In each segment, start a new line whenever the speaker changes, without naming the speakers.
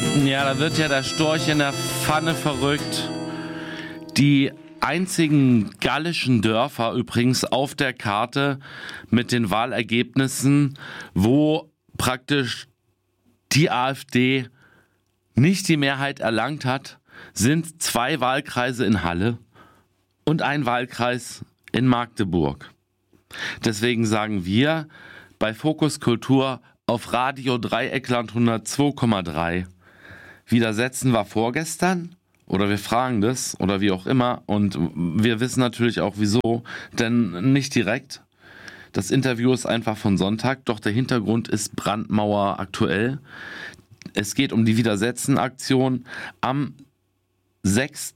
Ja, da wird ja der Storch in der Pfanne verrückt. Die einzigen gallischen Dörfer übrigens auf der Karte mit den Wahlergebnissen, wo praktisch die AfD nicht die Mehrheit erlangt hat, sind 2 Wahlkreise in Halle und ein Wahlkreis in Magdeburg. Deswegen sagen wir bei Fokus Kultur auf Radio Dreieckland 102,3. Widersetzen war vorgestern oder wir fragen das oder wie auch immer und wir wissen natürlich auch wieso, denn nicht direkt. Das Interview ist einfach von Sonntag, doch der Hintergrund ist brandmauer aktuell. Es geht um die Widersetzen-Aktion am 6.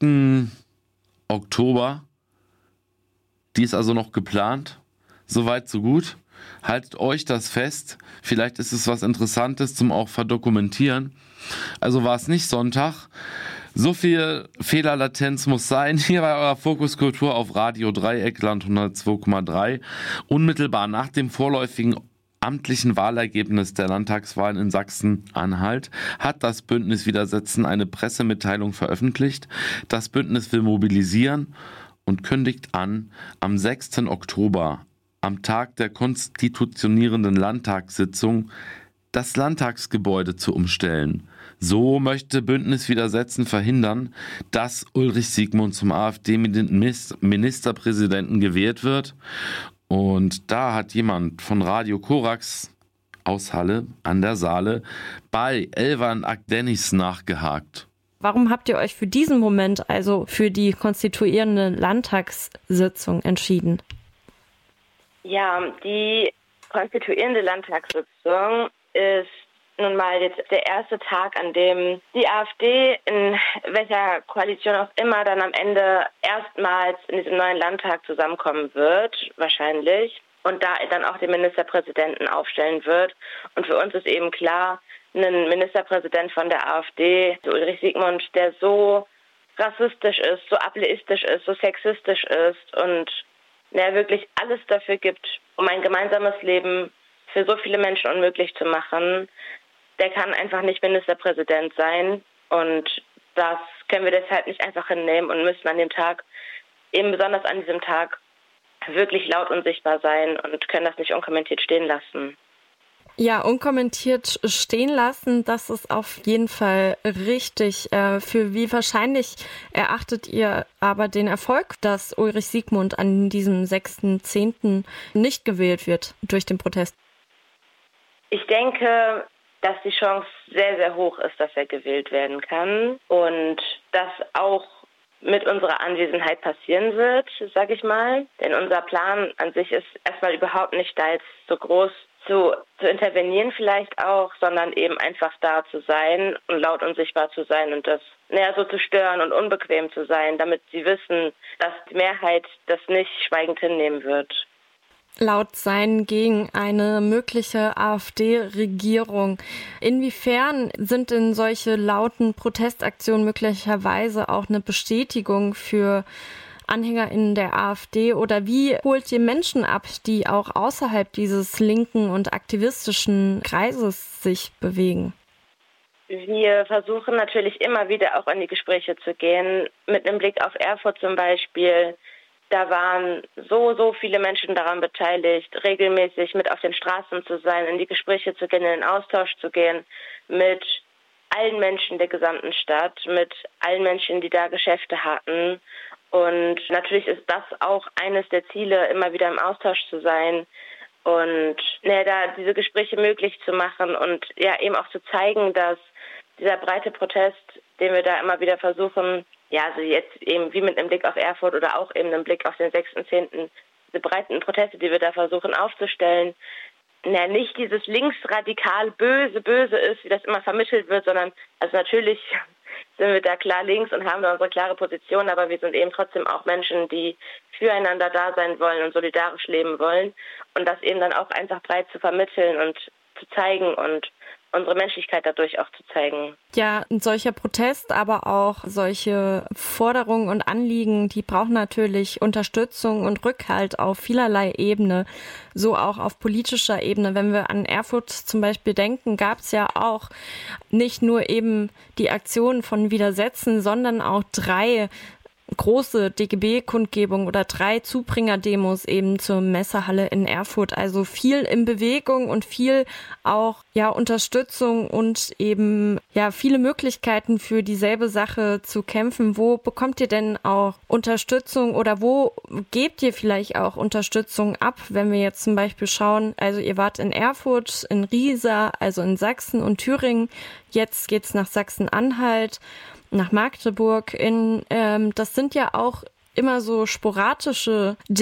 Oktober. Die ist also noch geplant. Soweit, so gut. Haltet euch das fest. Vielleicht ist es was Interessantes zum auch verdokumentieren. Also war es nicht Sonntag. So viel Fehlerlatenz muss sein. Hier bei eurer Fokuskultur auf Radio Dreieckland 102,3. Unmittelbar nach dem vorläufigen amtlichen Wahlergebnis der Landtagswahlen in Sachsen-Anhalt hat das Bündnis Widersetzen eine Pressemitteilung veröffentlicht. Das Bündnis will mobilisieren und kündigt an, am 6. Oktober, am Tag der konstitutionierenden Landtagssitzung, das Landtagsgebäude zu umstellen. So möchte Bündnis Widersetzen verhindern, dass Ulrich Siegmund zum AfD-Ministerpräsidenten gewählt wird. Und da hat jemand von Radio Korax aus Halle an der Saale bei Elvan Akdenis nachgehakt.
Warum habt ihr euch für diesen Moment, also für die konstituierende Landtagssitzung, entschieden?
Ja, die konstituierende Landtagssitzung ist nun mal jetzt der erste Tag, an dem die AfD, in welcher Koalition auch immer, dann am Ende erstmals in diesem neuen Landtag zusammenkommen wird, wahrscheinlich, und da dann auch den Ministerpräsidenten aufstellen wird. Und für uns ist eben klar, ein Ministerpräsident von der AfD, Ulrich Siegmund, der so rassistisch ist, so ableistisch ist, so sexistisch ist und der wirklich alles dafür gibt, um ein gemeinsames Leben für so viele Menschen unmöglich zu machen, der kann einfach nicht Ministerpräsident sein. Und das können wir deshalb nicht einfach hinnehmen und müssen an dem Tag, eben besonders an diesem Tag, wirklich laut und sichtbar sein und können das nicht unkommentiert stehen lassen.
Ja, unkommentiert stehen lassen, das ist auf jeden Fall richtig. Für wie wahrscheinlich erachtet ihr aber den Erfolg, dass Ulrich Siegmund an diesem 6.10. nicht gewählt wird durch den Protest?
Ich denke, dass die Chance sehr, sehr hoch ist, dass er gewählt werden kann und das auch mit unserer Anwesenheit passieren wird, sage ich mal. Denn unser Plan an sich ist erstmal überhaupt nicht da jetzt so groß zu intervenieren vielleicht auch, sondern eben einfach da zu sein und laut und sichtbar zu sein und das so zu stören und unbequem zu sein, damit sie wissen, dass die Mehrheit das nicht schweigend hinnehmen wird.
Laut sein gegen eine mögliche AfD-Regierung. Inwiefern sind denn solche lauten Protestaktionen möglicherweise auch eine Bestätigung für AnhängerInnen der AfD oder wie holt ihr Menschen ab, die auch außerhalb dieses linken und aktivistischen Kreises sich bewegen?
Wir versuchen natürlich immer wieder auch in die Gespräche zu gehen, mit einem Blick auf Erfurt zum Beispiel. Da waren so viele Menschen daran beteiligt, regelmäßig mit auf den Straßen zu sein, in die Gespräche zu gehen, in den Austausch zu gehen, mit allen Menschen der gesamten Stadt, mit allen Menschen, die da Geschäfte hatten. Und natürlich ist das auch eines der Ziele, immer wieder im Austausch zu sein und da diese Gespräche möglich zu machen und eben auch zu zeigen, dass dieser breite Protest, den wir da immer wieder versuchen, also jetzt eben wie mit einem Blick auf Erfurt oder auch eben einem Blick auf den 6.10., diese breiten Proteste, die wir da versuchen aufzustellen, nicht dieses linksradikal böse ist, wie das immer vermittelt wird, sondern also natürlich sind wir da klar links und haben da unsere klare Position, aber wir sind eben trotzdem auch Menschen, die füreinander da sein wollen und solidarisch leben wollen und das eben dann auch einfach breit zu vermitteln und zu zeigen und unsere Menschlichkeit dadurch auch zu zeigen.
Ja, ein solcher Protest, aber auch solche Forderungen und Anliegen, die brauchen natürlich Unterstützung und Rückhalt auf vielerlei Ebene, so auch auf politischer Ebene. Wenn wir an Erfurt zum Beispiel denken, gab es ja auch nicht nur eben die Aktion von Widersetzen, sondern auch 3 große DGB-Kundgebungen oder 3 Zubringer-Demos eben zur Messehalle in Erfurt. Also viel in Bewegung und viel auch Unterstützung und eben viele Möglichkeiten für dieselbe Sache zu kämpfen. Wo bekommt ihr denn auch Unterstützung oder wo gebt ihr vielleicht auch Unterstützung ab, wenn wir jetzt zum Beispiel schauen, also ihr wart in Erfurt, in Riesa, also in Sachsen und Thüringen, jetzt geht's nach Sachsen-Anhalt, nach Magdeburg. Das sind ja auch immer so sporadische